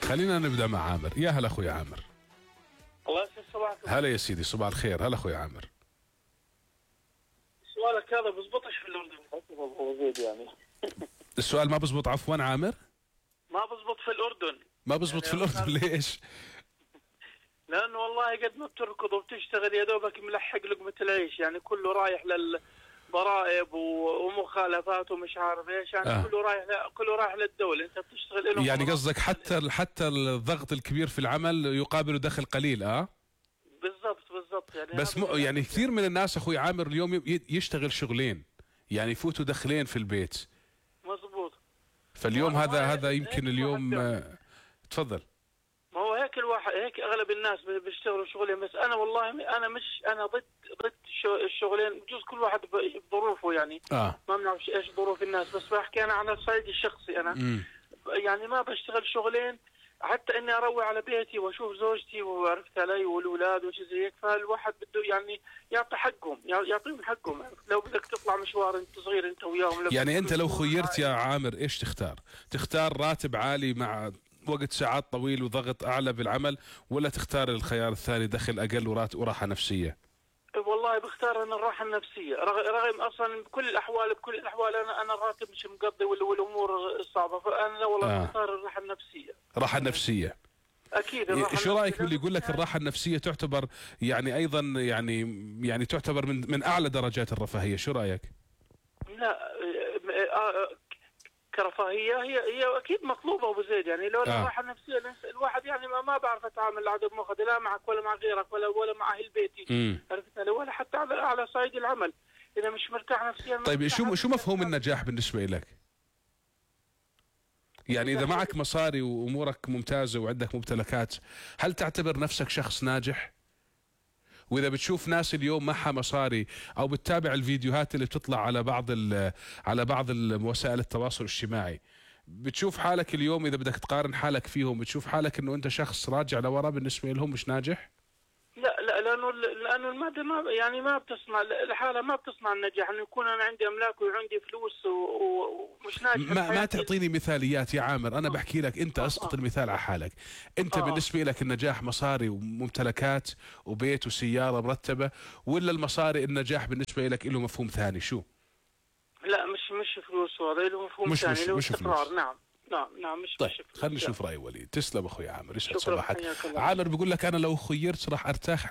خلينا نبدأ مع عامر. يا هلا أخوي عامر. الله يسعد صباحك. هلا يا سيدي، صباح الخير. هلا أخوي عامر. سؤالك هذا بزبطش في الأردن أبو زيد يعني. السؤال ما بزبط عفوا عامر؟ ما بزبط في الأردن. ما بزبط يعني في الأردن ليش؟ لأنه والله قد ما بتركض وبتشتغل يا دوبك ملحق لقمة العيش، يعني كله رايح للضرائب ومخالفات ومش عارف ايش، يعني كله رايح للدولة. انت بتشتغل لهم يعني قصدك حتى الضغط الكبير في العمل يقابل دخل قليل. بالضبط يعني. بس يعني كثير من الناس اخوي عامر اليوم يشتغل شغلين، يعني يفوتوا دخلين في البيت. مزبوط. فاليوم هذا يمكن اليوم تفضل. ما هو هيك الواحد، هيك اغلب الناس بيشتغلوا شغلين، بس انا والله انا ضد الشغلين. بجوز كل واحد بظروفه يعني. ما بنعرف ايش ظروف الناس، بس بحكي انا عن الصعيد الشخصي. انا يعني ما بشتغل شغلين حتى اني اروح على بيتي واشوف زوجتي وعرفت علي والاولاد وشي زي هيك. فالواحد بده يعني يعطي حقهم، يعطيهم حقهم. لو بدك تطلع مشوار انت صغير انت وياهم، يعني انت لو خيرت يا عامر ايش تختار؟ تختار راتب عالي مع وقت ساعات طويل وضغط اعلى بالعمل، ولا تختار الخيار الثاني دخل اقل وراحه نفسيه؟ والله بختار انا الراحه النفسيه، رغم اصلا بكل الاحوال انا الراتب مش مقضي والامور صعبه، فانا لا والله بختار الراحه النفسيه. الراحه النفسيه اكيد. شو رايك باللي يقول لك الراحه النفسيه تعتبر يعني ايضا يعني تعتبر من اعلى درجات الرفاهيه؟ شو رايك؟ لا كرفاهيه هي اكيد مطلوبه ابو زيد، يعني لو الراحه النفسيه الواحد يعني ما بعرف اتعامل عدد مخدي لا معك ولا مع غيرك ولا مع اهل بيتي، عرفت علي، ولا حتى على صعيد العمل اذا مش مرتاح نفسيا. طيب شو مفهوم النجاح بالنسبه لك؟ يعني اذا معك مصاري وامورك ممتازه وعندك ممتلكات، هل تعتبر نفسك شخص ناجح؟ واذا بتشوف ناس اليوم معها مصاري او بتتابع الفيديوهات اللي بتطلع على بعض وسائل التواصل الاجتماعي، بتشوف حالك اليوم اذا بدك تقارن حالك فيهم بتشوف حالك انه انت شخص راجع لورا بالنسبه لهم مش ناجح؟ لا لانه الماده ما بتصنع الحاله، ما بتصنع النجاح. انه يكون انا عندي املاك وعندي فلوس ومش ناجح. ما تعطيني مثاليات يا عامر، انا بحكي لك انت اسقط المثال على حالك. انت بالنسبه لك النجاح مصاري وممتلكات وبيت وسياره مرتبه، ولا المصاري النجاح بالنسبه لك له مفهوم ثاني؟ شو؟ لا مش فلوس، هذا له مفهوم ثاني، له استقرار. نعم مش طيب خلينا نشوف راي وليد. تسلم اخوي عامر، يسعد صباحك. عامر بيقول لك انا لو خيرت راح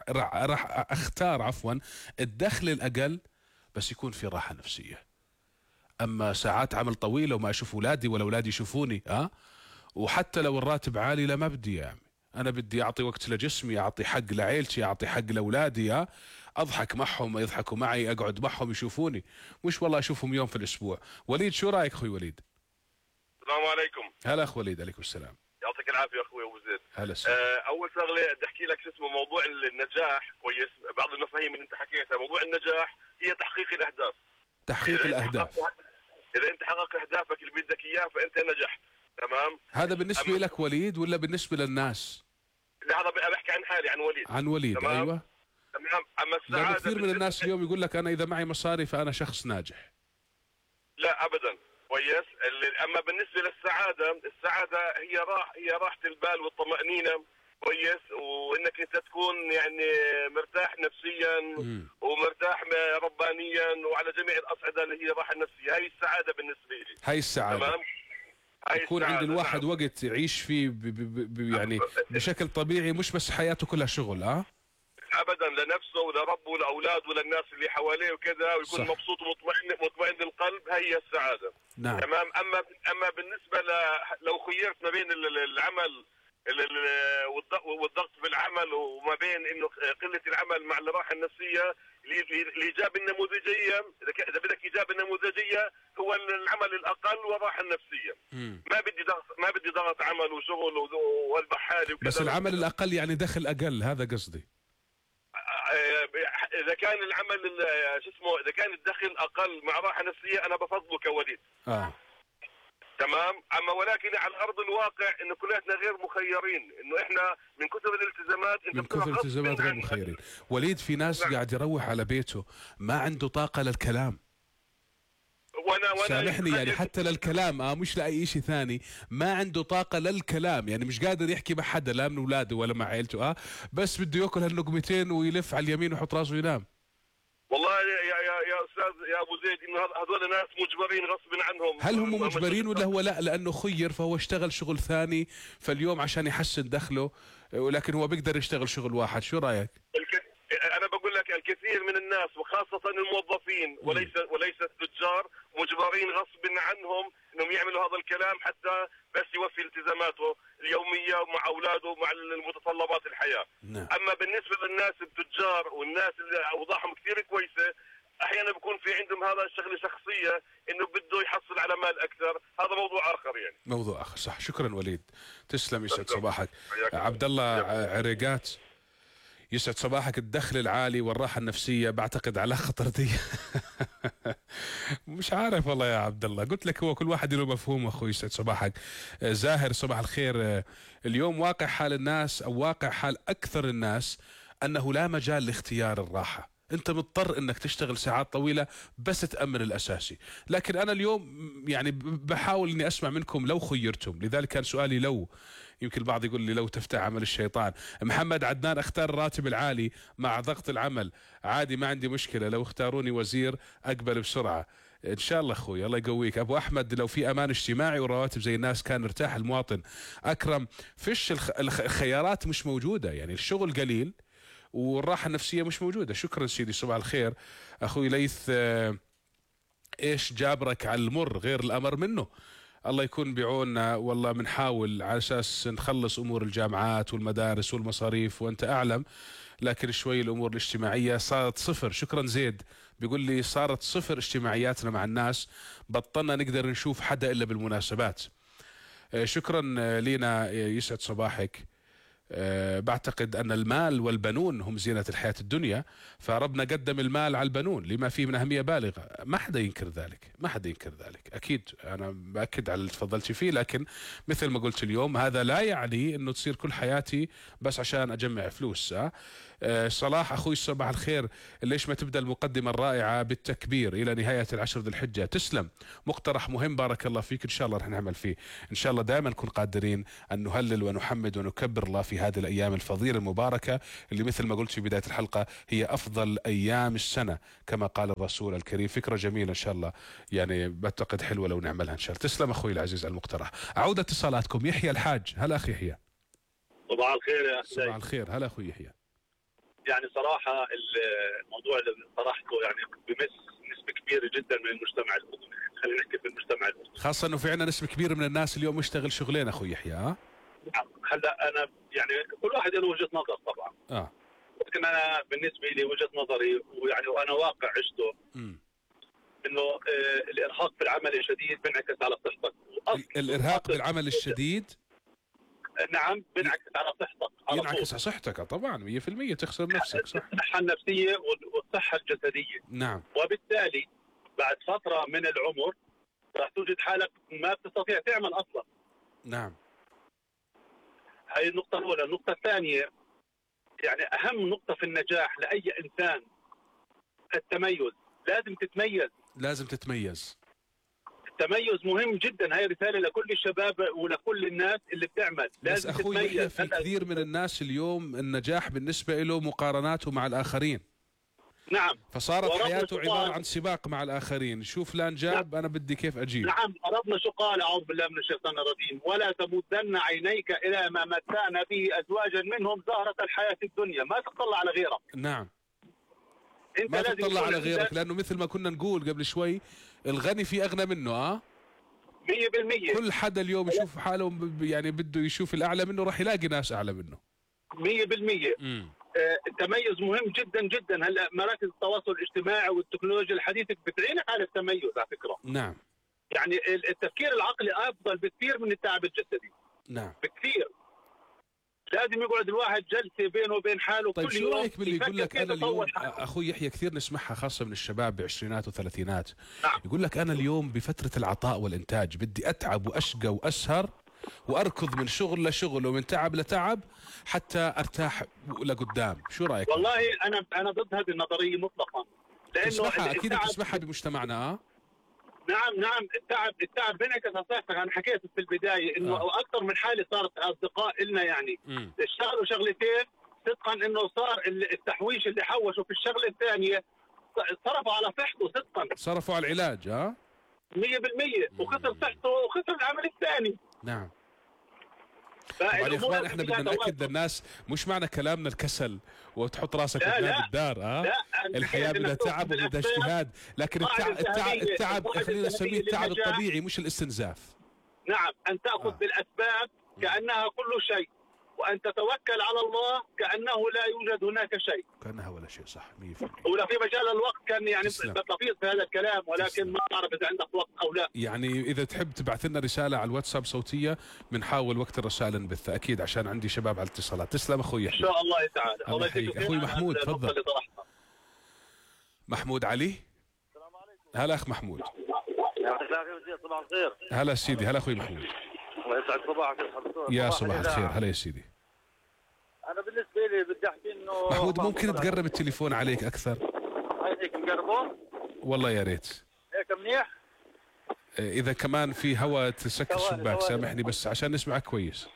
اختار الدخل الاقل بس يكون في راحه نفسيه. اما ساعات عمل طويله وما اشوف اولادي ولا اولادي يشوفوني وحتى لو الراتب عالي لا ما بدي يعني. انا بدي اعطي وقت لجسمي، اعطي حق لعيلتي، اعطي حق لاولادي، اضحك معهم يضحكوا معي، اقعد معهم يشوفوني، مش والله اشوفهم يوم في الاسبوع. وليد شو رايك اخوي وليد؟ السلام عليكم. هلا اخ وليد. عليكم السلام. يعطيك العافيه اخوي ابو زيد. هلا. اول شغله بدي احكي لك شو اسمه موضوع النجاح. كويس، بعض المفاهيم اللي انت حكيتها. موضوع النجاح هي تحقيق الاهداف. تحقيق الاهداف. اذا انت حققت اهدافك اللي بدك اياه فانت نجحت. تمام. هذا بالنسبه لك وليد ولا بالنسبه للناس؟ لا هذا بحكي عن حالي، عن وليد. تمام؟ ايوه تمام. اما السعاده كثير من الناس اليوم يقول لك انا اذا معي مصاري فانا شخص ناجح. لا ابدا. كويس. اما بالنسبه للسعاده، السعاده هي راحه البال والطمانينه. كويس. وانك انت تكون يعني مرتاح نفسيا ومرتاح ربانيا وعلى جميع الاصعده اللي هي الراحه النفسيه. هاي السعاده بالنسبه لي. هاي السعاده. تمام. يكون عند الواحد وقت يعيش فيه يعني بشكل طبيعي، مش بس حياته كلها شغل. ابدا، لنفسه ولربه ولاولاده وللناس اللي حواليه وكذا، ويكون مبسوط ومطمئن القلب. هي السعاده. نعم. تمام. اما بالنسبه لو خيرت ما بين العمل والضغط في العمل وما بين انه قله العمل مع الراحه النفسيه، الاجابه النموذجيه اذا بدك اجابه نموذجيه هو العمل الاقل والراحه النفسيه. ما بدي ضغط عمل وشغل واذبح حالي وكذا. بس العمل الاقل يعني دخل اقل، هذا قصدي. اذا كان العمل شو اسمه، اذا كان الدخل اقل مع راحه نفسيه انا بفضله كوليد. تمام. اما ولكن على ارض الواقع انه كلياتنا غير مخيرين، انه احنا من كثر الالتزامات غير مخيرين. وليد في ناس قاعد يروح على بيته ما عنده طاقه للكلام. وانا سامحني يعني حتى للكلام مش لاي شيء ثاني، ما عنده طاقه للكلام، يعني مش قادر يحكي مع حدا لا من اولاده ولا مع عائلته بس بده ياكل هاللقمتين ويلف على اليمين ويحط راسه وينام. والله يا استاذ يا ابو زيد انه هذول ناس مجبرين غصب عنهم. هل هم مجبرين ولا هو لا لانه خير فهو اشتغل شغل ثاني فاليوم عشان يحسن دخله، ولكن هو بيقدر يشتغل شغل واحد؟ شو رايك؟ انا بقول لك الكثير من الناس وخاصه الموظفين وليس التجار مجبرين غصب عنهم انهم يعملوا هذا الكلام حتى بس يوفي التزاماته اليوميه مع اولاده مع المتطلبات الحياه. نعم. اما بالنسبه للناس التجار والناس اللي اوضاعهم كثير كويسه احيانا بيكون في عندهم هذا الشغله شخصيه انه بده يحصل على مال اكثر، هذا موضوع اخر يعني. موضوع اخر صح. شكرا وليد، تسلم، يسعد صباحك. عبد الله عريقات، يسعد صباحك. الدخل العالي والراحة النفسية بعتقد على خطر دي. مش عارف والله يا عبد الله، قلت لك هو كل واحد له مفهوم. اخوي يسعد صباحك. زاهر صباح الخير. اليوم واقع حال الناس او واقع حال اكثر الناس انه لا مجال لاختيار الراحة، انت مضطر انك تشتغل ساعات طويلة بس تأمن الاساسي. لكن انا اليوم يعني بحاول اني اسمع منكم لو خيرتم، لذلك كان سؤالي لو، يمكن البعض يقول لي لو تفتح عمل الشيطان. محمد عدنان، اختار الراتب العالي مع ضغط العمل، عادي ما عندي مشكلة، لو اختاروني وزير اقبل بسرعة. ان شاء الله اخوي، الله يقويك. ابو احمد، لو في امان اجتماعي ورواتب زي الناس كان ارتاح المواطن. اكرم، فيش الخيارات مش موجودة، يعني الشغل قليل والراحة النفسية مش موجودة. شكرا سيدي، صباح الخير. اخوي ليث، ايش جابرك على المر غير الامر منه؟ الله يكون بعوننا، والله بنحاول على اساس نخلص امور الجامعات والمدارس والمصاريف وانت اعلم، لكن شوي الامور الاجتماعيه صارت صفر. شكرا زيد، بيقول لي صارت صفر اجتماعياتنا مع الناس، بطلنا نقدر نشوف حدا الا بالمناسبات. شكرا لينا، يسعد صباحك. بعتقد أن المال والبنون هم زينة الحياة الدنيا، فربنا قدم المال على البنون لما فيه من أهمية بالغة. ما حدا ينكر ذلك، ما حدا ينكر ذلك، أكيد أنا بأكد على اللي تفضلت فيه. لكن مثل ما قلت اليوم، هذا لا يعني أنه تصير كل حياتي بس عشان أجمع فلوس. صلاح أخوي صباح الخير، ليش ما تبدأ المقدمة الرائعة بالتكبير إلى نهاية العشر ذي الحجة؟ تسلم، مقترح مهم، بارك الله فيك. إن شاء الله رح نعمل فيه، إن شاء الله دائما نكون قادرين أن نهلل ونحمد ونكبر الله في هذه الأيام الفضيلة المباركة اللي مثل ما قلت في بداية الحلقة هي أفضل أيام السنة كما قال الرسول الكريم. فكرة جميلة إن شاء الله، يعني بعتقد حلوة لو نعملها إن شاء الله. تسلم أخوي العزيز على المقترح. أعود اتصالاتكم. يحيى الحاج، هلا أخي يحيى. صباح الخير يا أخي. صباح الخير، هلا أخوي يحيى. يعني صراحة الموضوع اللي طرحته يعني بمس نسبة كبيرة جدا من المجتمع الأردني، خلينا نحكي في المجتمع الأردني، خاصة إنه في عندنا نسبة كبيرة من الناس اليوم مشتغل شغلين أخوي يحيى. نعم. هلا أنا يعني كل واحد له وجهة نظر طبعا. لكن أنا بالنسبة لي وجهة نظري ويعني وأنا واقع عشته إنه الإرهاق في العمل الشديد بينعكس على صحتك. الإرهاق بالعمل الشديد نعم بينعكس على صحتك، ينعكس على صحتك طبعا 100%، تخسر نفسك. صح، الصحة النفسية والصحة الجسدية. نعم. وبالتالي بعد فترة من العمر راح توجد حالك ما بتستطيع تعمل أصلا. نعم. هاي النقطة الأولى. النقطة الثانية، يعني أهم نقطة في النجاح لأي إنسان التميز. لازم تتميز، لازم تتميز. التميز مهم جدا. هاي رسالة لكل الشباب ولكل الناس اللي بتعمل، لازم بس أخوي تتميز. في كثير من الناس اليوم النجاح بالنسبة له مقارناته مع الآخرين. نعم. فصارت حياته عبارة عن سباق مع الآخرين، شوف فلان جاب، أنا بدي كيف أجيب. نعم. ربنا شو قال؟ أعوذ بالله من الشيطان الرجيم: ولا تمدن عينيك إلى ما متعنا به أزواجا منهم زهرة الحياة الدنيا. ما تطلع على غيرك. نعم. انت ما تطلع على غيرك، لأنه مثل ما كنا نقول قبل شوي، الغني في أغنى منه. 100%. كل حدا اليوم يشوف حاله يعني بده يشوف الأعلى منه، راح يلاقي ناس أعلى منه. 100%. التميز مهم جدا جدا. هلا مراكز التواصل الاجتماعي والتكنولوجيا الحديثة بتعينك على التميز على فكرة. نعم. يعني التفكير العقلي أفضل بكثير من التعب الجسدي. نعم. بكثير. لازم يقعد الواحد جلسة بينه وبين حاله. طيب كل شو يوم رايك باللي يقول لك انا اليوم، حاله. اخوي يحيى كثير نسمعها خاصه من الشباب بعشرينات وثلاثينات. نعم. يقول لك انا اليوم بفتره العطاء والانتاج بدي اتعب واشقى واسهر واركض من شغل لشغل ومن تعب لتعب حتى ارتاح لقدام. شو رايك؟ والله انا ضد هذه النظريه مطلقا، لانه تسمعها اكيد، بتسمعها بمجتمعنا. نعم التعب بينك نصيحتك. انا حكيت في البدايه انه اكثر من حاله صارت اصدقاء لنا يعني اشتغلوا شغلتين صدقا، انه صار التحويش اللي حوشوا في الشغله الثانيه صرفوا على صحته صدقا، صرفوا على العلاج 100% وخسر صحته وخسر العمل الثاني. نعم. طبعا يا اخوان احنا بدنا ناكد للناس مش معنى كلامنا الكسل وتحط راسك قدام الدار. الحياه بدها تعب وبدها اجتهاد، لكن التعب خلينا نسميه التعب الطبيعي مش الاستنزاف. نعم، ان تاخذ بالاسباب كانها كل شيء، وان تتوكل على الله كانه لا يوجد هناك شيء، كانها ولا شيء. صح 100%. ولا في مجال الوقت كان يعني بتفيض في هذا الكلام، ولكن ما اعرف اذا عندك وقت او لا. يعني اذا تحب تبعث لنا رساله على الواتساب صوتيه بنحاول وقت الرسائل نبثها اكيد، عشان عندي شباب على الاتصالات. تسلم اخوي ان شاء الله تعالى. الله يحييك اخوي محمود. تفضل. محمود علي. السلام عليكم. هلا اخ محمود. يعطيك العافيه وزير. صباح الخير. هلا سيدي. هلا اخوي محمود. الله يسعد صباحك يا صباح الخير. هلا يا سيدي. انا بالنسبه لي بدي احكي انه محمود ممكن تقرب التليفون عليك اكثر؟ هيك مقربه والله يا ريت هيك منيح. اذا كمان في هواء تسكر الشباك سامحني بس عشان نسمعك كويس.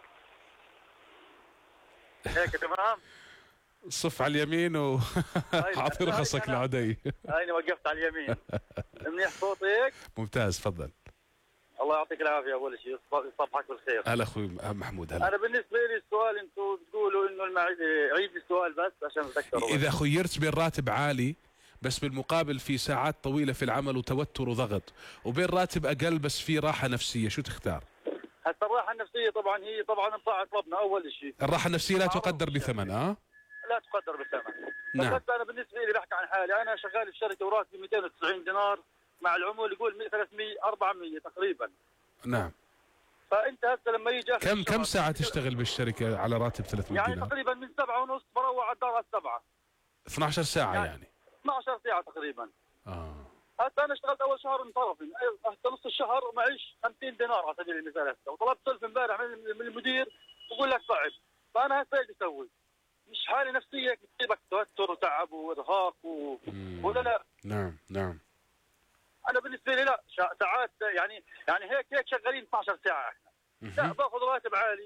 هيك تمام. صف على اليمين وحاعطي رخصك لعدي. هيني وقفت على اليمين. منيح صوتي هيك؟ ممتاز. تفضل. الله يعطيك العافيه. اول شيء يصبحك بالخير. هلا اخوي محمود. هلا. انا بالنسبه لي السؤال انتم بتقولوا انه عيد السؤال بس عشان اتذكر. اذا خيرت بين راتب عالي بس بالمقابل في ساعات طويله في العمل وتوتر وضغط، وبين راتب اقل بس في راحه نفسيه، شو تختار؟ هسه الراحه النفسيه طبعا هي طبعا بطاعه ربنا اول شيء. الراحه النفسيه لا تقدر بثمن. لا تقدر بثمن. نعم. بس انا بالنسبه لي بحكي عن حالي، انا شغال في شركه وراتبي 290 دينار مع العمول يقول 300 400 تقريبا. نعم. فانت هسه لما يجي كم ساعه تشتغل بالشركه على راتب 300 يعني دينار؟ تقريبا من 7:30 بروح على الدار على 7. 12 ساعه يعني 12 ساعه تقريبا. هسه انا اشتغلت اول شهر انصرفني، هسه نص الشهر معيش 50 دينار على سبيل المثال هسه، وطلبت سلف امبارح من المدير بقول لك صعب. فانا هسه ايش اسوي؟ مش حالي نفسيه بتصيبك توتر وتعب وارهاق ولا لا؟ نعم. انا بالنسبه لي لا ساعات يعني هيك شغالين 12 ساعه احنا. لا باخذ راتب عالي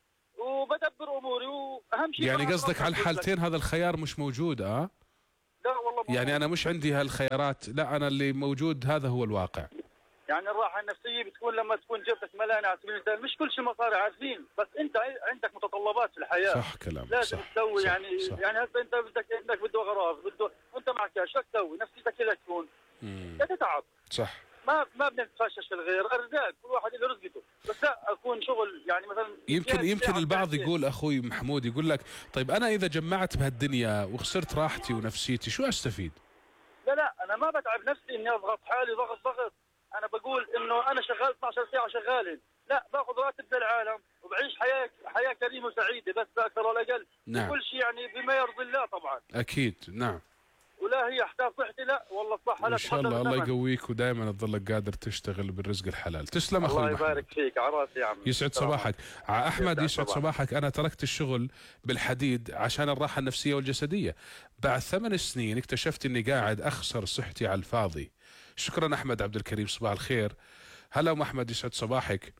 وبدبر اموري، واهم شيء يعني قصدك على الحالتين هذا الخيار مش موجود؟ لا والله يعني انا مش عندي هالخيارات، لا انا اللي موجود هذا هو الواقع. يعني الراحه النفسيه بتكون لما تكون جبتك ملانه على سبيل المثال، مش كل شيء مصاري عارفين، بس انت عندك متطلبات في الحياه. صح كلام. لازم تسوي. صح. يعني هسه انت بدك بده غراض وانت معك كاش، شو تسوي؟ نفسيتك كذا تكون تتعب. صح. ما بدنا نتفشش في الغير، ارزاق كل واحد له رزقته، بس لا اكون شغل يعني مثلا. يمكن البعض يقول اخوي محمود يقول لك طيب انا اذا جمعت بهالدنيا وخسرت راحتي ونفسيتي شو استفيد؟ لا انا ما بتعب نفسي اني اضغط حالي ضغط. انا بقول انه انا شغال 12 ساعه شغالين، لا باخذ راتب زي العالم وبعيش حياه كريمه وسعيده، بس لا اكثر ولا اقل. نعم. كل شيء يعني بما يرضي الله طبعا. اكيد. نعم. ولا هي احتاج صحتي، لا والله الصحه لا ان شاء الله. الله يقويك ودائما تضلك قادر تشتغل بالرزق الحلال. تسلم اخوي الله يبارك فيك. على راسي يا عم. يسعد صباحك. احمد يسعد صباحك. انا تركت الشغل بالحديد عشان الراحه النفسيه والجسديه، بعد 8 سنين اكتشفت اني قاعد اخسر صحتي على الفاضي. شكرا احمد عبد الكريم. صباح الخير. هلا ام احمد يسعد صباحك.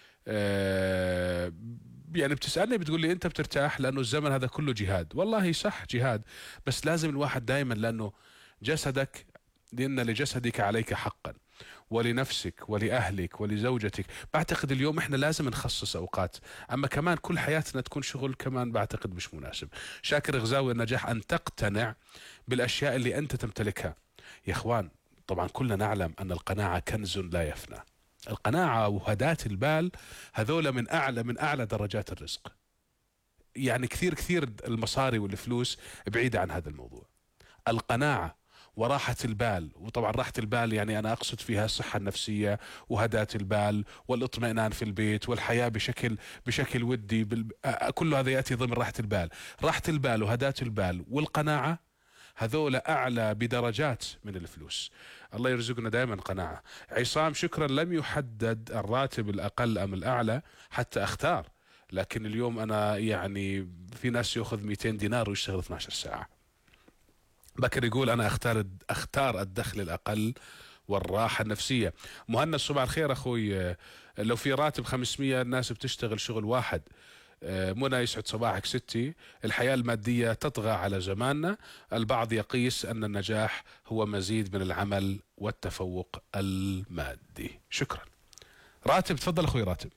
يعني بتسألني بتقول لي انت بترتاح لانه الزمن هذا كله جهاد. والله صح جهاد، بس لازم الواحد دائما، لانه جسدك لان لجسدك عليك حقا، ولنفسك ولأهلك ولزوجتك. بعتقد اليوم احنا لازم نخصص اوقات، اما كمان كل حياتنا تكون شغل كمان بعتقد مش مناسب. شاكر غزاوي. النجاح ان تقتنع بالاشياء اللي انت تمتلكها. يا اخوان طبعا كلنا نعلم ان القناعة كنز لا يفنى. القناعة وهداة البال هذول من أعلى درجات الرزق. يعني كثير المصاري والفلوس بعيدة عن هذا الموضوع. القناعة وراحة البال، وطبعا راحة البال يعني أنا أقصد فيها الصحة النفسية وهداة البال والاطمئنان في البيت والحياة بشكل ودي كل هذا يأتي ضمن راحة البال. راحة البال وهداة البال والقناعة هذول أعلى بدرجات من الفلوس. الله يرزقنا دائما قناعة. عصام شكرا. لم يحدد الراتب الأقل أم الأعلى حتى أختار، لكن اليوم أنا يعني في ناس يأخذ 200 دينار ويشتغل 12 ساعة. بكر يقول أنا أختار الدخل الأقل والراحة النفسية. مهند صباح الخير أخوي، لو في راتب 500 الناس بتشتغل شغل واحد. منى يسعد صباحك ستي، الحياة المادية تطغى على زماننا، البعض يقيس أن النجاح هو مزيد من العمل والتفوق المادي. شكرا. راتب تفضل أخوي راتب.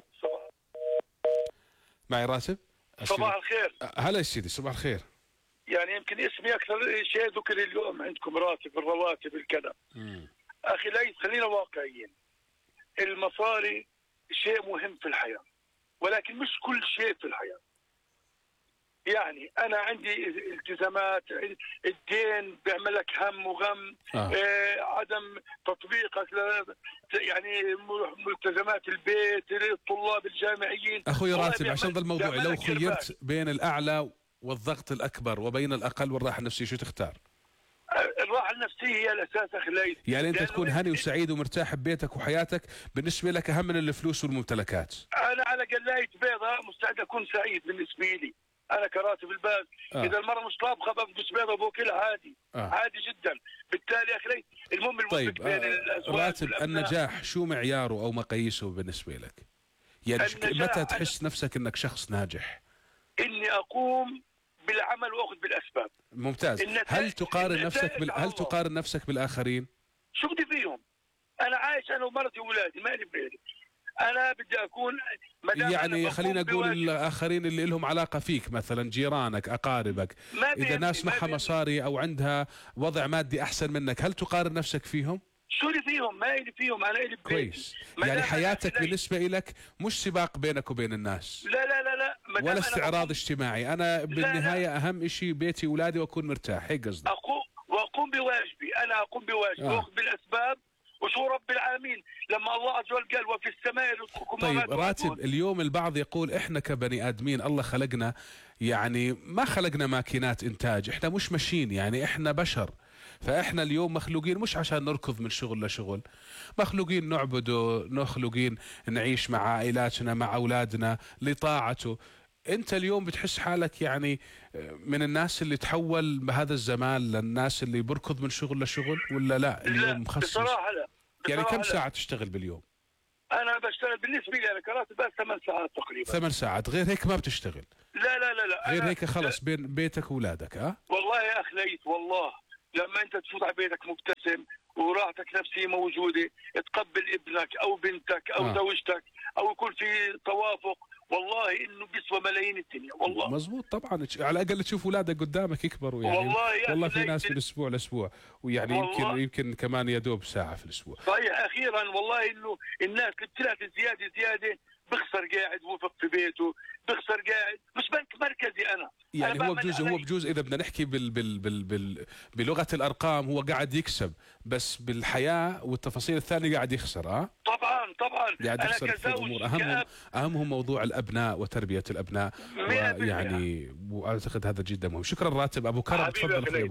معي راتب. صباح الخير. هلا يا سيدي صباح الخير. يعني يمكن اسمي أكثر شيء ذكر اليوم عندكم راتب الرواتب الكذا. أخي ليس، خلينا واقعيين، المصاري شيء مهم في الحياة ولكن مش كل شيء في الحياة. يعني أنا عندي التزامات، الدين بيعمل لك هم وغم، عدم تطبيقك يعني ملتزمات البيت، الطلاب الجامعيين. أخوي راتب عشان ذا الموضوع، لو خيرت بين الأعلى والضغط الأكبر وبين الأقل والراحة النفسية شو تختار؟ الراحة النفسية هي الأساس أخي. يعني أنت تكون هني وسعيد ومرتاح ببيتك وحياتك بالنسبة لك أهم من الفلوس والممتلكات. أنا على قلاية بيضة مستعد أكون سعيد بالنسبة لي أنا كراتب البال. إذا المرة مش طابخة بفقس بيضة وبوكلها عادي. عادي جدا. بالتالي أخي المهم طيب راتب النجاح شو معياره أو مقاييسه بالنسبة لك؟ يعني متى تحس نفسك أنك شخص ناجح؟ إني أقوم بالعمل وأخذ بالأسباب. ممتاز. هل تقارن نفسك بالآخرين؟ شو بدي فيهم؟ أنا عايش أنا ومرتي وولادي، مالي بغيري. أنا بدي أكون يعني خلينا نقول الآخرين اللي لهم علاقة فيك، مثلا جيرانك أقاربك، إذا ناس معها مصاري أو عندها وضع مادي أحسن منك، هل تقارن نفسك فيهم؟ شو اللي فيهم؟ ما اللي فيهم، أنا اللي كويس. يعني حياتك بالنسبة لك مش سباق بينك وبين الناس. لا لا لا لا، ولا استعراض اجتماعي. أنا بالنهاية لا لا. أهم إشي بيتي وولادي وأكون مرتاح، هيك قصدي. وأقوم بواجبي، أنا أقوم بواجبي وأخذ بالأسباب. وشو رب العالمين لما الله عز وجل قال وفي السماء رزقكم. طيب راتب، اليوم البعض يقول إحنا كبني آدمين الله خلقنا، يعني ما خلقنا ماكينات إنتاج، إحنا مش ماشين، يعني إحنا بشر. فإحنا اليوم مخلوقين مش عشان نركض من شغل لشغل، مخلوقين نعبده، مخلوقين نعيش مع عائلاتنا مع أولادنا لطاعته. أنت اليوم بتحس حالك يعني من الناس اللي تحول بهذا الزمان للناس اللي بركض من شغل لشغل، ولا لا اليوم مخصص؟ بصراحة لا. يعني كم ساعة تشتغل باليوم؟ أنا بشتغل بالنسبة لي أنا كراتب بس 8 ساعات تقريبا. 8 ساعات، غير هيك ما بتشتغل؟ لا لا لا لا. غير هيك خلص بين بيتك وولادك. والله يا أخ ليت، والله لما أنت تفوت على بيتك مبتسم وراحتك نفسية موجودة، تقبل ابنك أو بنتك أو زوجتك أو يكون في توافق، والله انه بيسوى ملايين الدنيا. والله مزبوط طبعا. على الاقل تشوف اولادك قدامك يكبروا يعني. والله في ناس من اسبوع لاسبوع، ويعني يمكن كمان يدوب ساعه في الاسبوع. صحيح. اخيرا والله انه الناس اللي بتلاقي زياده بخسر قاعد وفق في بيته، بخسر قاعد مش بنك مركزي. انا يعني أنا هو بجوز اذا بدنا نحكي بلغه الارقام هو قاعد يكسب، بس بالحياه والتفاصيل الثانيه قاعد يخسر. طبعا قاعد يخسر في الامور. اهمهم موضوع الابناء وتربيه الابناء، ويعني واعتقد هذا جدا مهم. شكرا راتب. ابو كرم تفضل اخوي.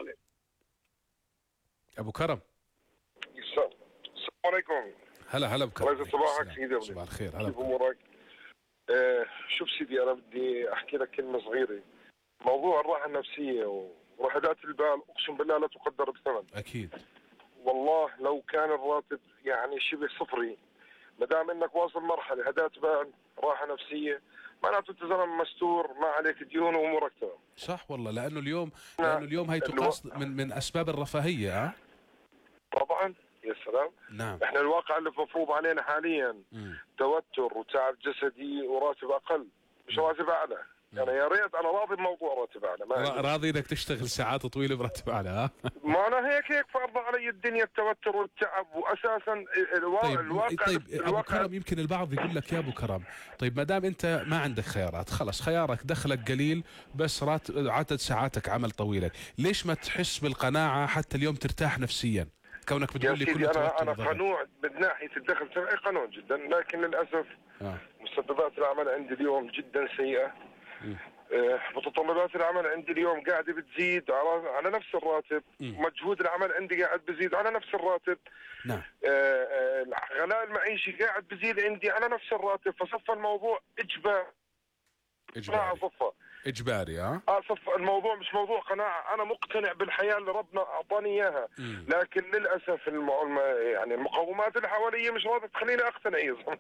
ابو كرم. السلام عليكم. هلا بكرم. الله يسعد صباحك سيدي. صباح الخير. كيف امورك؟ شوف سيدي، انا بدي احكي لك كلمه صغيره. موضوع الراحه النفسيه ووحدات البال اقسم بالله لا تقدر بثمن. اكيد. والله لو كان الراتب يعني شبه صفري، ما دام انك واصل مرحله هدات بال راحه نفسيه، معناته انت زلمه مستور، ما عليك ديون وامورك تمام. صح والله، لانه اليوم هي تقاس من اسباب الرفاهيه. طبعا. يا سلام. نعم. احنا الواقع اللي مفروض علينا حاليا توتر وتعب جسدي وراتب اقل مش راتب اعلى. يعني يا ريت انا راضي بموضوع راتب اعلى. راضي انك تشتغل ساعات طويله براتب اعلى. ما انا هيك فرض علي الدنيا التوتر والتعب، واساسا الواقع. طيب ابو كرم، يمكن البعض يقول لك يا ابو كرم، طيب ما دام انت ما عندك خيارات، خلص خيارك دخلك قليل بس عدد ساعاتك عمل طويله، ليش ما تحس بالقناعه حتى اليوم ترتاح نفسيا؟ كونك بتقول لي كل انا قنوع من ناحيه الدخل السنوي، قنوع جدا، لكن للاسف مسببات العمل عندي اليوم جدا سيئه. متطلبات العمل عندي اليوم قاعده بتزيد على نفس الراتب. مجهود العمل عندي قاعد بزيد على نفس الراتب. نعم. غلاء المعيشي قاعد بزيد عندي على نفس الراتب، فصفى الموضوع اجباري. صفى اجباري. اسف، الموضوع مش موضوع قناعه، انا مقتنع بالحياه اللي ربنا اعطاني اياها، لكن للاسف يعني المقومات اللي حواليا مش راضيه تخليني اقتنع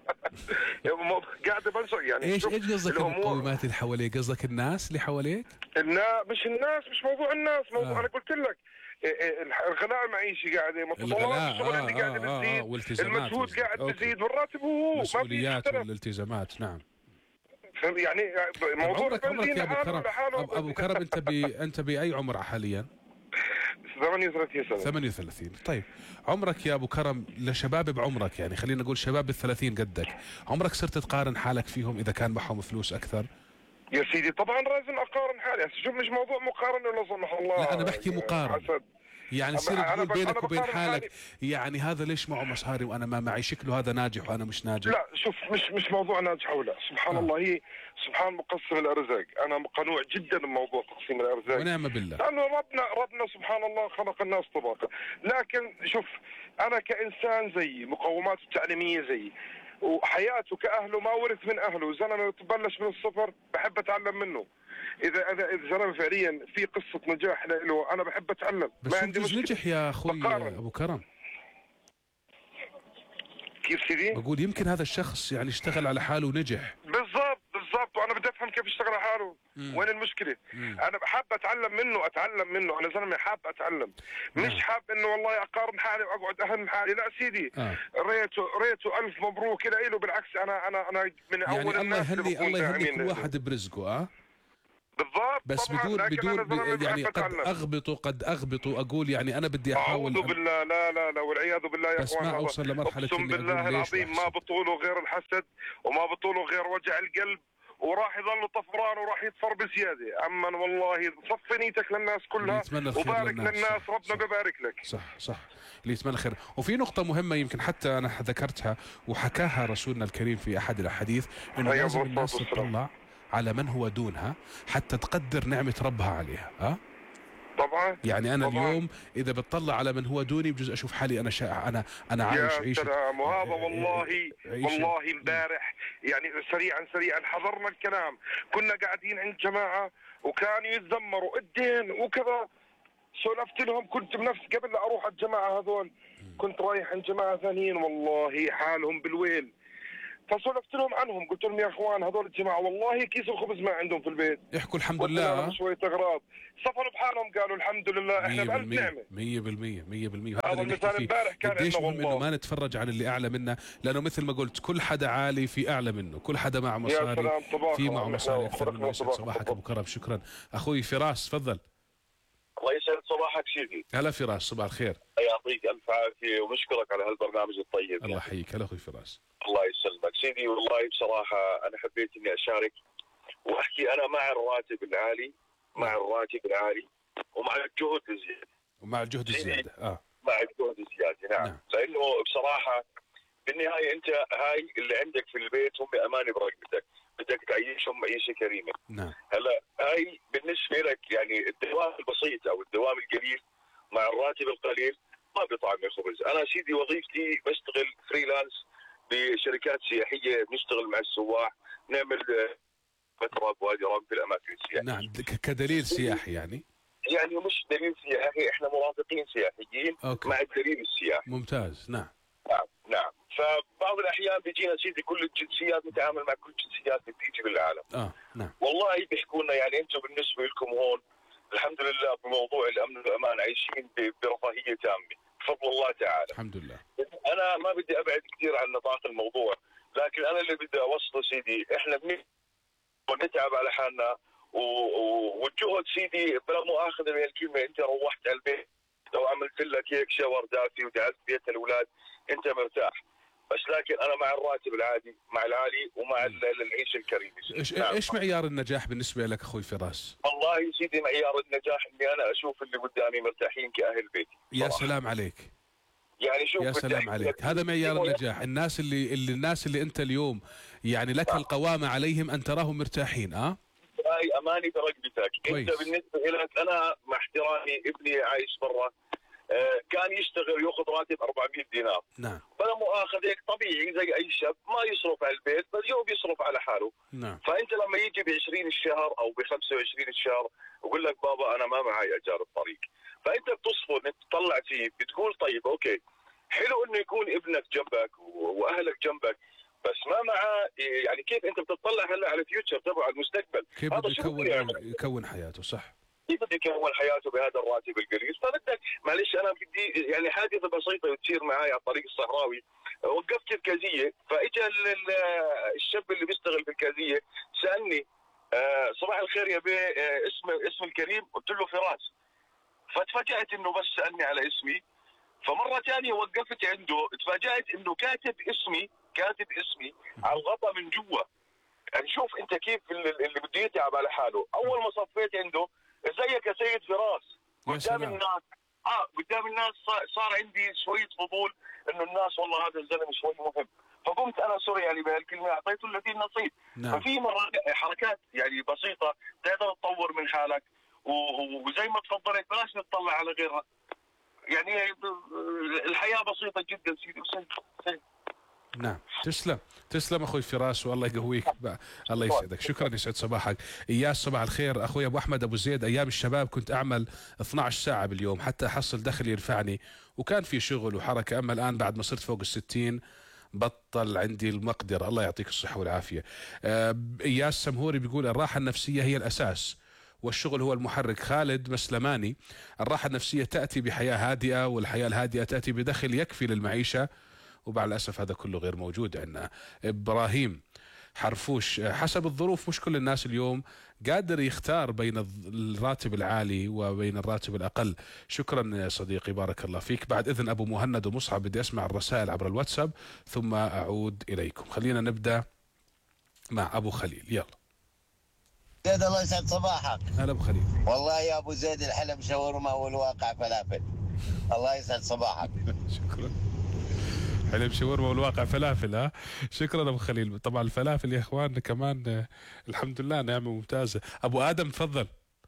قاعده بنشر يعني. ايش قصدك المقومات اللي حواليك؟ قصدك الناس اللي حواليك؟ مش الناس، مش موضوع الناس، موضوع انا قلت لك الغلاء المعيشي قاعده، متطلبات الشغل اللي قاعده بتزيد، المجهود قاعد بيزيد، والراتب هو المسؤوليات والالتزامات. نعم يعني موضوع عمرك يا ابو كرم انت باي عمر حاليا؟ 38 سنه. 38. طيب عمرك يا ابو كرم لشباب بعمرك، يعني خلينا نقول شباب ال30 قدك، عمرك صرت تقارن حالك فيهم اذا كان معهم فلوس اكثر؟ يا سيدي طبعا لازم اقارن حالي، شوف مش موضوع مقارنه ولا سمح الله. لا انا بحكي مقارنه، يعني تصير تقول بينك وبين حالك يعني هذا ليش معه مصاري وانا ما معي، شكله هذا ناجح وانا مش ناجح. لا شوف، مش موضوع ناجح ولا، سبحان الله، هي سبحان مقسم الارزاق. انا قنوع جدا بموضوع تقسيم الارزاق ونعم بالله، لانه ربنا سبحان الله خلق الناس طبقا. لكن شوف انا كانسان زيي، مقوماته التعليميه زيي، وحياته كاهله ما ورث من اهله، زلمه تبلش من الصفر، بحب اتعلم منه. اذا زلمه فعليا في قصه نجاح له انا بحب اتعلم، بس ما عندي مشكله. نجح يا اخوي ابو كرم. كيف سيدي؟ بقول يمكن هذا الشخص يعني اشتغل على حاله ونجح. بالضبط، وانا بدي افهم كيف اشتغل على حاله. وين المشكله؟ انا حاب اتعلم منه، انا زلمه حاب اتعلم، مش حاب انه والله اقارن حالي واقعد اهم حالي. لا سيدي، ريته الف مبروك له، بالعكس انا من اول يعني الناس الله يهني كل واحد برزقه. بالضبط، بس بدون يعني قد اغبط اقول يعني انا بدي احاول. اعوذ بالله، لا والعياذ بالله يا اخوان، بس ما اوصل لمرحله اقسم بالله العظيم ما بطوله غير الحسد، وما بطوله غير وجع القلب، وراح يظل طفران وراح يطفر بزياده. اما والله صفي نيتك للناس كلها وبارك للناس، ربنا ببارك لك. صح اللي يتمنى خير. وفي نقطه مهمه يمكن حتى انا ذكرتها وحكاها رسولنا الكريم في احد الاحاديث، انه لازم الناس تطلع على من هو دونها حتى تقدر نعمة ربها عليها. طبعا يعني أنا اليوم إذا بتطلع على من هو دوني بجوز أشوف حالي أنا عايش عيشة. يا سلام، وهذا والله امبارح يعني سريعا حضرنا الكلام، كنا قاعدين عند جماعة وكانوا يتذمروا الدين وكذا، سولفت لهم، كنت بنفس قبل لا أروح الجماعة هذول كنت رايح عند جماعة ثانيين والله حالهم بالويل، فسولفت لهم عنهم، قلت لهم يا اخوان هذول الجماعه والله كيس الخبز ما عندهم في البيت، يحكوا الحمد لله، شويه اغراض، صفروا بحالهم قالوا الحمد لله احنا بألف نعمه. 100%. هذا المثال امبارح كان قديش مهم انه ما نتفرج عن اللي اعلى منا، لانه مثل ما قلت كل حدا عالي في اعلى منه، كل حدا معه مصاري في معه مصاري اكثر منه. يسعد صباحك ابو كرم، شكرا. اخوي فراس تفضل. الله يسعد صباحك سيدي. هلا فراس، صباح الخير. يعطيك الف عافيه ومشكرك على هالبرنامج الطيب. الله يحييك. هلا اخوي فراس. الله يسلمك سيدي. والله بصراحه انا حبيت اني اشارك واحكي انا مع الراتب العالي، ومع الجهد الزياده. مع الجهد الزياده مع الجهد الزياده نعم. لانه بصراحه بالنهايه انت هاي اللي عندك في البيت هم امانه برقبتك، بدك تعيشهم معيشه كريمه. نعم. هلا هاي بالنسبه لك يعني الدوام البسيط او الدوام القليل مع الراتب القليل ما بيطعم الخبز. انا سيدي وظيفتي بشتغل فريلانس بشركات سياحيه، بنشتغل مع السواح، نعمل فتره بوادي رام في الاماكن السياحيه. نعم، كدليل سياحي يعني مش دليل سياحي، احنا مرافقين سياحيين مع الدليل السياحي. ممتاز. نعم. فبعض الاحيان بيجينا سيدي كل الجنسيات، نتعامل مع كل الجنسيات اللي بتيجي بالعالم. نعم. والله بيحكوا لنا يعني انتم بالنسبه لكم هون الحمد لله بموضوع الامن والامان عايشين برفاهيه تامه بفضل الله تعالى. الحمد لله. انا ما بدي ابعد كثير عن نطاق الموضوع، لكن انا اللي بدي اوصله سيدي احنا بنتعب على حالنا والجهد سيدي بلا مؤاخذه بهالكلمه، انت روحت على البيت لو عملت لك هيك شاور دافي ودعست بيت الاولاد انت مرتاح، بس لكن انا مع الراتب العادي، مع العالي ومع العيشه الكريمه. ايش معيار النجاح بالنسبه لك اخوي فراس؟ والله سيدي معيار النجاح اني انا اشوف اللي قدامي مرتاحين كاهل بيتي. يا سلام عليك. يعني شوف يا سلام عليك، هذا معيار النجاح. الناس اللي انت اليوم يعني لك القوامه عليهم ان تراهم مرتاحين. هاي اماني برقبتك. انت بالنسبه لك، انا مع احترامي ابني عايش برا كان يشتغل ياخذ راتب 400 دينار. نعم. فلا مؤاخذ هيك طبيعي زي اي شاب ما يصرف على البيت بل يوم يصرف على حاله. نعم. فانت لما يجي ب20 الشهر او ب25 الشهر ويقول لك بابا انا ما معي اجار الطريق، فانت بتصفن انت تطلع فيه بتقول طيب اوكي حلو انه يكون ابنك جنبك واهلك جنبك، بس ما معه يعني كيف انت بتطلع هلا على الفيوتشر تبعه المستقبل، كيف بده يكون حياته. صح، كيف بده يكون حياته بهذا الراتب القليل؟ فبدك معلش انا بدي يعني حادثه بسيطه تصير معي على الطريق الصحراوي، وقفت الكازيه فاجى الشاب اللي بيشتغل في الكازيه سالني صباح الخير يا بيه اسم الكريم؟ قلت له فراس. فتفاجأت انه بس سالني على اسمي. فمره ثانيه وقفت عنده تفاجأت انه كاتب اسمي على الغطاء من جوا. يعني شوف انت كيف اللي بده يتعب على حاله. اول ما صفيت عنده ازيك يا سيد فراس قدام الناس صار عندي شويه فضول انه الناس والله هذا الزلمه شوي مهم، فقمت انا سوري يعني بهالكلمه اعطيته الذي النصيب. نعم. ففي مرات حركات يعني بسيطه تقدر تطور من حالك، وزي ما تفضلت بلاش نطلع على غيرها. يعني الحياه بسيطه جدا سيدي وسهل. نعم. تسلم اخوي فراس والله يقويك. الله يسعدك. شكرا، يسعد صباحك. اياس صباح الخير. اخوي ابو احمد ابو زيد، ايام الشباب كنت اعمل 12 ساعه باليوم حتى احصل دخل ينفعني وكان في شغل وحركه، اما الان بعد ما صرت فوق ال60 بطل عندي المقدره. الله يعطيك الصحه والعافيه. اياس سمهوري بيقول الراحه النفسيه هي الاساس والشغل هو المحرك. خالد مسلماني، الراحه النفسيه تاتي بحياه هادئه، والحياه الهادئه تاتي بدخل يكفي للمعيشه، ومع الأسف هذا كله غير موجود عندنا. إبراهيم حرفوش، حسب الظروف مش كل الناس اليوم قادر يختار بين الراتب العالي وبين الراتب الأقل. شكرا يا صديقي، بارك الله فيك. بعد إذن أبو مهند ومصعب بدي أسمع الرسائل عبر الواتساب ثم أعود إليكم. خلينا نبدأ مع أبو خليل. يلا زيد، الله يسعد صباحك. هلا أبو خليل. والله يا أبو زيد الحلم شاورما والواقع فلافل. الله يسعد صباحك. شكرا. حلم شاورما والواقع فلافل. ها، شكرا ابو خليل. طبعا الفلافل يا اخوان كمان الحمد لله نعمه ممتازه. ابو ادم تفضل.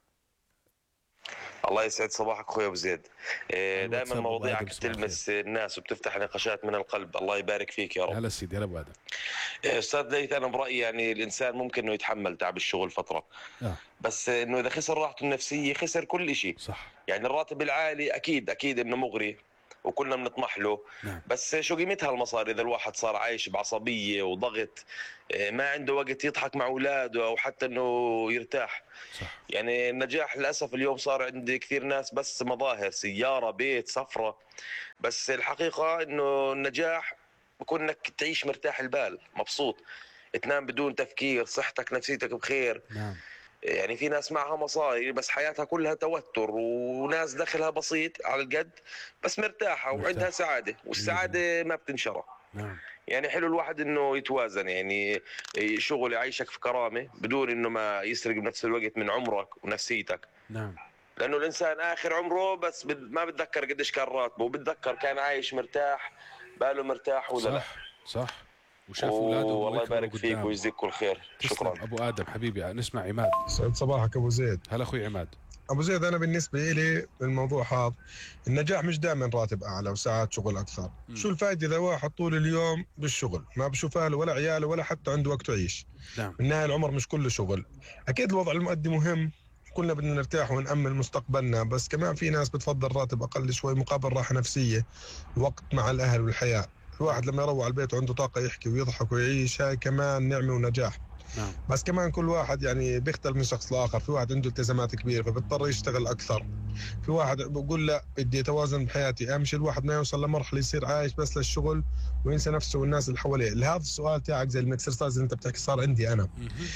الله يسعد صباحك اخوي ابو زيد. دائما مواضيعك تلمس الناس وبتفتح نقاشات من القلب. الله يبارك فيك يا رب. هلا سيدي. هلا ابو ادم. استاذ ليث، انا برايي يعني الانسان ممكن انه يتحمل تعب الشغل فتره، بس انه اذا خسر راحته النفسيه خسر كل شيء. صح. يعني الراتب العالي اكيد انه مغري وكلنا بنطمح له. نعم. بس شو قيمتها المصاري اذا الواحد صار عايش بعصبيه وضغط، ما عنده وقت يضحك مع اولاده او حتى انه يرتاح. صح. يعني النجاح للاسف اليوم صار عند كثير ناس بس مظاهر، سياره، بيت، سفره، بس الحقيقه انه النجاح بكون انك تعيش مرتاح البال، مبسوط، تنام بدون تفكير، صحتك نفسيتك بخير. نعم. يعني في ناس معها مصاري بس حياتها كلها توتر، وناس دخلها بسيط على القد بس مرتاحة وعندها سعادة، والسعادة ما بتنشرى. نعم. يعني حلو الواحد انه يتوازن، يعني شغل يعيشك في كرامة بدون انه ما يسرق بنفس الوقت من عمرك ونفسيتك. نعم. لانه الانسان اخر عمره بس ما بتذكر قديش كان راتبه، وبتذكر كان عايش مرتاح، باله مرتاح ولا لا. صح. وشاف اولاده. والله يبارك فيك ويجزيك كل خير. شكرا ابو ادم حبيبي. نسمع عماد. سعد صباحك ابو زيد. هلا اخوي عماد. ابو زيد، انا بالنسبه لي الموضوع هذا النجاح مش دائما راتب اعلى وساعات شغل اكثر. شو الفائده اذا واحد طول اليوم بالشغل ما بشوف اهله ولا عياله ولا حتى عنده وقت يعيش؟ نعم. بالنهايه العمر مش كله شغل. اكيد الوضع المادي مهم، كلنا بدنا نرتاح ونأمن مستقبلنا، بس كمان في ناس بتفضل راتب اقل شوي مقابل راحه نفسيه، وقت مع الاهل والحياه. الواحد لما يروح على البيت وعنده طاقه يحكي ويضحك ويعيش، هاي كمان نعمه ونجاح. نعم. بس كمان كل واحد يعني بيختلف من شخص لاخر. في واحد عنده التزامات كبيره فبيضطر يشتغل اكثر، في واحد بقول لا بدي اتوازن بحياتي. اهم شيء الواحد ما يوصل لمرحله يصير عايش بس للشغل وينسى نفسه والناس اللي حواليه. هذا السؤال تاعك زي الاكسرسايز اللي انت بتحكي صار عندي انا.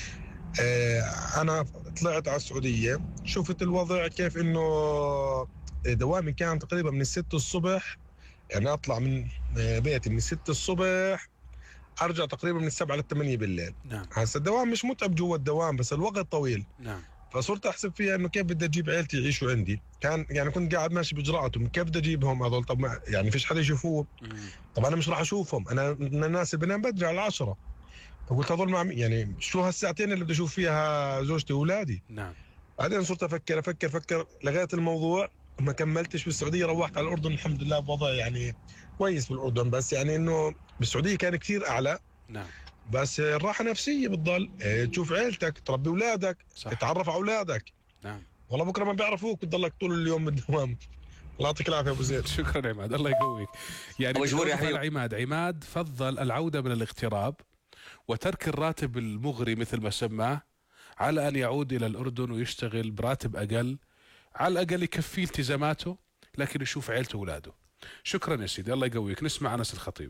انا طلعت على السعوديه، شفت الوضع كيف انه دوامي كان تقريبا من 6 الصبح، يعني اطلع من بيتي من 6 الصبح ارجع تقريبا من 7 ل 8 بالليل. نعم. هسه الدوام مش متعب جوا الدوام بس الوقت طويل. نعم. فصرت احسب فيها انه كيف بدي اجيب عيلتي يعيشوا عندي. كان يعني كنت قاعد ماشي باجراءاتهم، كيف بدي اجيبهم هذول؟ طب ما يعني فيش حدا يشوفوه. طب انا مش راح اشوفهم، انا من الناس اللي بنام بدري على 10. فقلت هذول مع يعني شو هالساعتين اللي بدي اشوف فيها زوجتي واولادي. نعم. بعدين صرت افكر لغايه الموضوع ما كملتش بالسعوديه، روحت على الاردن الحمد لله بوضع يعني كويس بالاردن، بس يعني انه بالسعوديه كان كثير اعلى. نعم. بس الراحه نفسيه بتضل تشوف عيلتك، تربي اولادك، تتعرف على اولادك. نعم. والله بكره ما بيعرفوك بتضلك طول اليوم بالدوام. الله يعطيك العافيه ابو زيد. شكرا عماد، الله يقويك. يعني مجبور يا عماد فضل العوده من الاغتراب وترك الراتب المغري مثل ما سماه على ان يعود الى الاردن ويشتغل براتب اقل، على الاقل يكفي التزاماته لكن يشوف عيلته واولاده. شكرا يا سيدي، الله يقويك. نسمع انس الخطيب.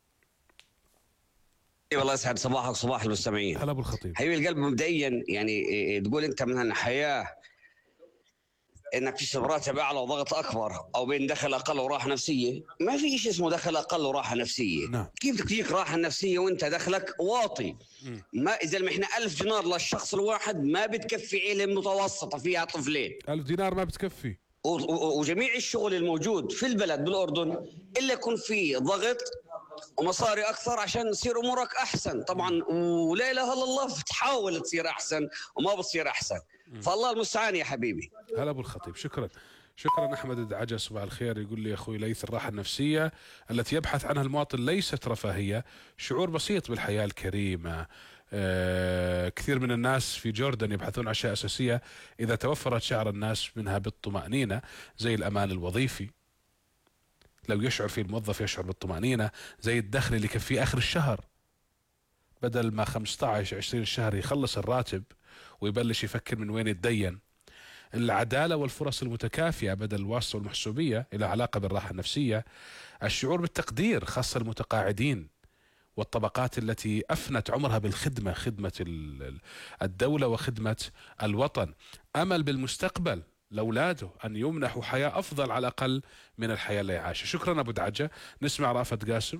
والله يسعد صباحك صباح المستمعين. هلا ابو الخطيب. حبيبي القلب، مبدئيا يعني تقول انت من الحياه انك تشتغل براتب اعلى وضغط اكبر او بين دخل اقل وراحه نفسيه، ما في شيء اسمه دخل اقل وراحه نفسيه. نعم. كيف تجيك راحه نفسيه وانت دخلك واطي؟ ما اذا احنا 1000 دينار للشخص الواحد ما بتكفي عيله متوسطه فيها طفلين. 1000 دينار ما بتكفي. وجميع الشغل الموجود في البلد بالاردن الا يكون في ضغط ومصاري اكثر عشان تصير امورك احسن. طبعا ولا اله الا الله تحاول تصير احسن وما بتصير احسن، فالله المستعان يا حبيبي. هلا ابو الخطيب. شكرا احمد الدعجه، صباح الخير. يقول لي اخوي ليث الراحه النفسيه التي يبحث عنها المواطن ليست رفاهيه، شعور بسيط بالحياه الكريمه. كثير من الناس في جوردن يبحثون عن اشياء اساسيه اذا توفرت شعر الناس منها بالطمانينه، زي الامان الوظيفي. لو يشعر فيه الموظف يشعر بالطمانينه، زي الدخل اللي يكفيه اخر الشهر، بدل ما 15-20 الشهر يخلص الراتب ويبلش يفكر من وين يتدين. العدالة والفرص المتكافئة بدل الواسطة والمحسوبية إلى علاقة بالراحة النفسية. الشعور بالتقدير خاصة المتقاعدين والطبقات التي أفنت عمرها بالخدمة، خدمة الدولة وخدمة الوطن. أمل بالمستقبل لأولاده أن يمنحوا حياة أفضل على الأقل من الحياة اللي عاشها. شكرا أبو دعجة. نسمع رأفت قاسم.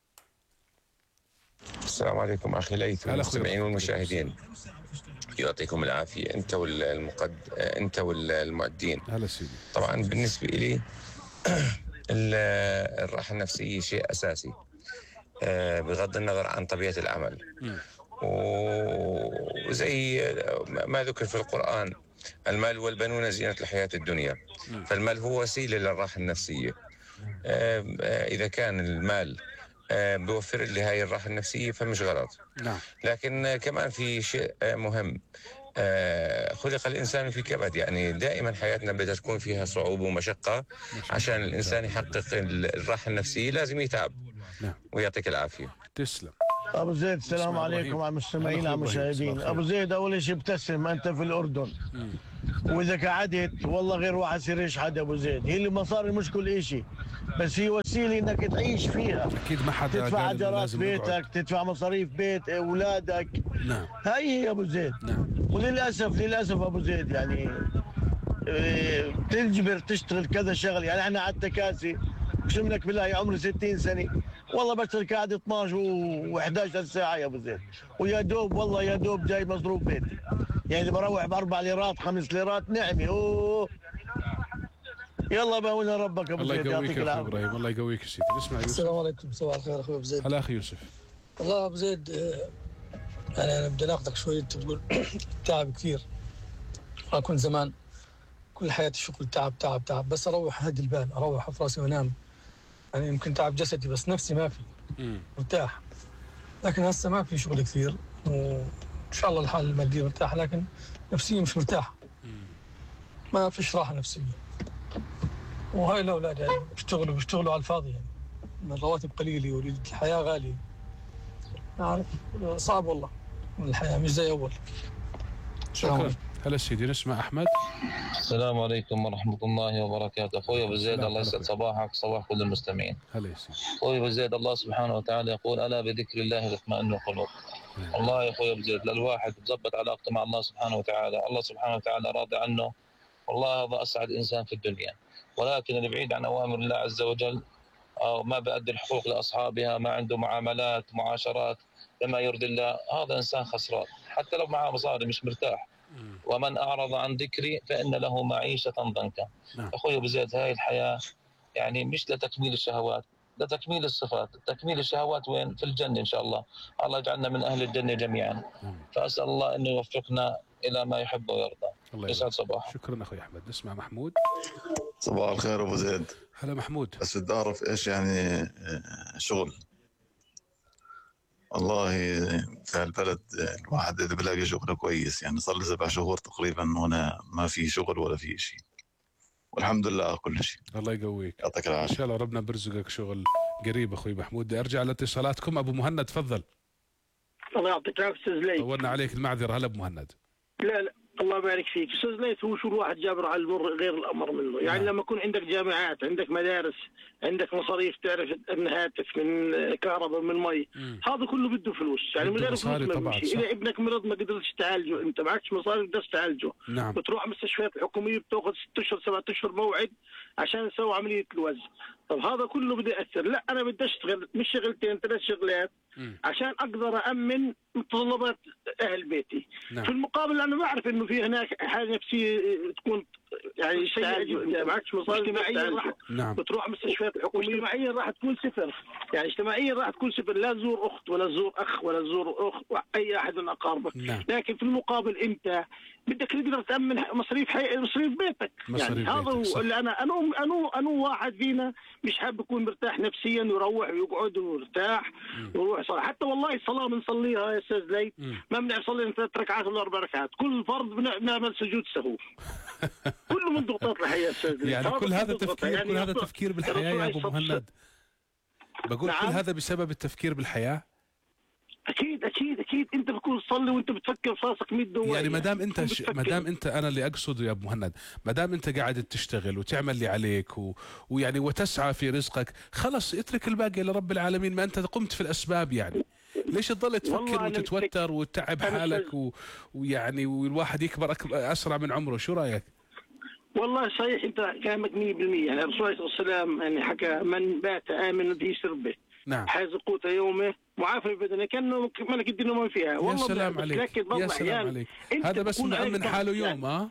السلام عليكم أخي ليث والمستمعين والمشاهدين، يعطيكم العافية أنت والمؤدين. هلا سيدي. طبعا بالنسبة لي الراحة النفسية شيء أساسي بغض النظر عن طبيعة العمل. وزي ما ذكر في القرآن المال والبنون زينة الحياة الدنيا، فالمال هو وسيلة للراحة النفسية. إذا كان المال بيوفر لي هاي الراحة النفسية فمش غلط. نعم. لكن كمان في شيء مهم، خلق الإنسان في كبد، يعني دائما حياتنا بدها تكون فيها صعوبة ومشقة. عشان الإنسان يحقق الراحة النفسية لازم يتعب. نعم. ويعطيك العافية. تسلم. أبو زيد السلام عليكم على المستمعين على المشاهدين. أبو زيد أول شيء ابتسم، أنت في الأردن. وإذا قعدت والله غير واحد يصير يشحد. أبو زيد هي المصاري مش كل شيء، بس هي وسيله انك تعيش فيها. اكيد ما حدا تدفع اجارات بيتك، تدفع مصاريف بيت اولادك. نعم. هي ابو زيد. نعم. وللاسف ابو زيد يعني تجبر تشتغل كذا شغل. يعني انا على التكاسي اقسم لك بالله عمري 60 سنه والله بشتغل قاعد 12 و11 ساعه يا ابو زيد، ويا دوب والله يا دوب جاي مصروف بيتي. يعني بروح ب4 ليرات 5 ليرات نعمه. اوه يلا باونا ربك ابو زيد يعطيك العافيه. ابراهيم الله يقويك يا سيدي. اسمع يوسف. السلام عليكم. صباح الخير اخوي ابو زيد. هلا اخي يوسف. والله ابو زيد يعني انا بدي اناقضك شوي. انت تقول تعب كثير. انا كنت زمان كل حياتي شغل تعب بس اروح هدي البال، اروح في راسي وانام. يعني يمكن تعب جسدي بس نفسي ما في مرتاح. لكن هسه ما في شغل كثير وان شاء الله الحال المادي مرتاح، لكن نفسيا مش مرتاح. ما فيش راحه نفسيه. وهاي الاولاد يعني بيشتغلوا على الفاضي، يعني الرواتب قليله والحياه غاليه. عارف صعب والله، الحياه مش زي اول. شكرا. هلا سيدي. نسمع احمد. السلام عليكم ورحمه الله وبركاته. اخوي ابو زيد الله يسعد صباحك صباح كل المستمعين. هلا يا سيدي. اخوي ابو زيد الله سبحانه وتعالى يقول الا بذكر الله تطمئن القلوب. والله يا اخوي ابو زيد للواحد تظبط علاقته مع الله سبحانه وتعالى، الله سبحانه وتعالى راضي عنه، والله هذا اسعد انسان في الدنيا. ولكن اللي بعيد عن اوامر الله عز وجل او ما بيؤدي الحقوق لاصحابها، ما عنده معاشرات لما يرضي الله، هذا انسان خسران حتى لو معه مصاري مش مرتاح. ومن اعرض عن ذكري فان له معيشه ضنكا. اخوي ابو زيد هاي الحياه يعني مش لتكميل الشهوات، لتكميل الصفات. تكميل الشهوات وين؟ في الجنه ان شاء الله. الله يجعلنا من اهل الجنه جميعا. فاسال الله انه يوفقنا الى ما يحب ويرضى. يسعد صباح. شكرا اخوي احمد. نسمع محمود. صباح الخير ابو زيد. هلا محمود. بس بدي اعرف ايش يعني شغل. والله في البلد الواحد اذا بلاقي شغل كويس، يعني صار لي 7 شهور تقريبا وانا ما في شغل ولا في شيء، والحمد لله على كل شيء. الله يقويك، يعطيك العافيه. ان شاء الله ربنا برزقك شغل قريب اخوي محمود. بدي ارجع لاتصالاتكم. ابو مهند تفضل. الله يعطيك العافيه استاذ ليث. طولنا عليك، المعذره. هلا ابو مهند. لا الله يبارك فيك استاذ ليث. هو شو الواحد جابر على المر غير الامر منه، يعني لما يكون عندك جامعات، عندك مدارس، عندك مصاريف تعرف من هاتف، من كهرباء، من مي، هذا كله بده فلوس، يعني من غير فلوس ما بيمشي. اذا ابنك مرض ما قدرتش تعالجه، انت معكش مصاري بدك تعالجه، نعم. بتروح المستشفيات الحكوميه بتاخذ 6 اشهر 7 اشهر موعد عشان يسوي عمليه الوزن. طب هذا كله بده ياثر. لا انا بدي اشتغل مش شغلتين 3 شغلات عشان اقدر امن متطلبات اهل بيتي. نعم. في المقابل انا بعرف انه في هناك حاله نفسيه تكون يعني شيء معكش مصاري اجتماعيا راح نعم. بتروح مستشفيات الحكوميه، اجتماعيا راح تكون صفر، يعني اجتماعيا راح تكون صفر، لا تزور اخت ولا تزور اخ ولا تزور اخت اي احد من اقاربك. نعم. لكن في المقابل انت بدك تقدر تامن مصاريف مصاريف بيتك. يعني هذا هو اللي انا واحد فينا مش حابب يكون مرتاح نفسيا ويروح ويقعد ويرتاح ويروح يصلي. حتى والله الصلاه بنصليها يا استاذ ليث ما بنصلي 3 ركعات ولا 4 ركعات، كل فرض بنعمل سجود سهو. كله من ضغوطات الحياه استاذ ليث. يعني كل هذا تفكير، يعني كل هذا تفكير بالحياه يا ابو مهند. بقول نعم. كل هذا بسبب التفكير بالحياه. اكيد اكيد اكيد. انت بتكون تصلي وانت بتفكر في راسك 100 دواء. يعني ما دام انت انا اللي اقصده يا ابو مهند، ما دام انت قاعد تشتغل وتعمل اللي عليك ويعني وتسعى في رزقك، خلص اترك الباقي لرب العالمين. ما انت قمت في الاسباب، يعني ليش تضل تفكر وتتوتر وتتعب حالك ويعني والواحد يكبر اسرع من عمره؟ شو رايك؟ والله صحيح انت كلامك 100%. يعني الرسول عليه الصلاه والسلام يعني حكى من بات امنا في سربه نعم حاز قوت يومه معافى بدنه كانه ملك الدنيا ما فيها. والله يا سلام عليك، يا سلام عليك. هذا بس مأمن حاله يوم.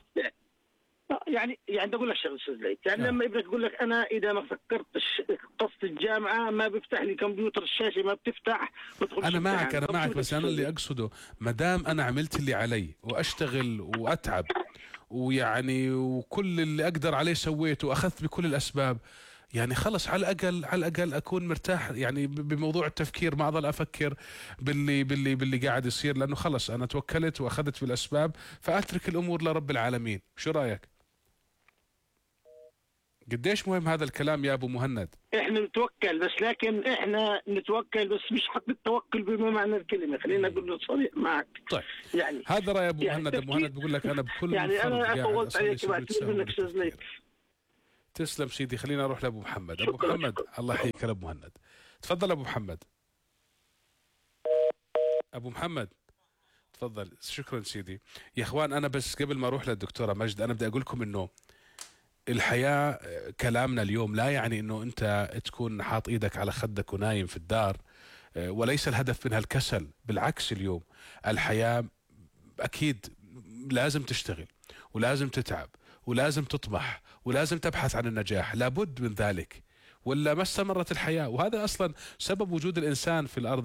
يعني بدي اقول لك شغله استاذ ليث، يعني لما ابنك يقول لك انا اذا ما فكرتش قصة الجامعه ما بيفتح لي كمبيوتر، الشاشه ما بتفتح. انا معك بس انا اللي اقصده ما دام انا عملت اللي علي واشتغل واتعب ويعني وكل اللي اقدر عليه سويته واخذت بكل الاسباب، يعني خلص على الاقل اكون مرتاح يعني بموضوع التفكير، ما اضل افكر باللي قاعد يصير، لانه خلص انا توكلت واخذت بالاسباب، فاترك الامور لرب العالمين. شو رايك؟ قديش مهم هذا الكلام يا ابو مهند؟ احنا نتوكل بس، لكن احنا نتوكل بس مش حق التوكل بما معنى الكلمه، خلينا اقول صريح معك. طيب يعني هذا راي ابو مهند. ابو مهند بيقول لك انا بكل يعني انا طولت عليك بعتذر منك استاذ ليث. تسلم سيدي. خلينا نروح لابو محمد. ابو محمد الله يحييك يا ابو مهند. تفضل ابو محمد. ابو محمد تفضل. شكرا سيدي. يا اخوان انا بس قبل ما اروح للدكتوره مجد انا بدي اقول لكم انه الحياه كلامنا اليوم لا يعني انه انت تكون حاط ايدك على خدك ونايم في الدار، وليس الهدف منها الكسل. بالعكس اليوم الحياه اكيد لازم تشتغل ولازم تتعب ولازم تطمح ولازم تبحث عن النجاح، لابد من ذلك، ولا ما استمرت الحياة. وهذا أصلا سبب وجود الإنسان في الأرض.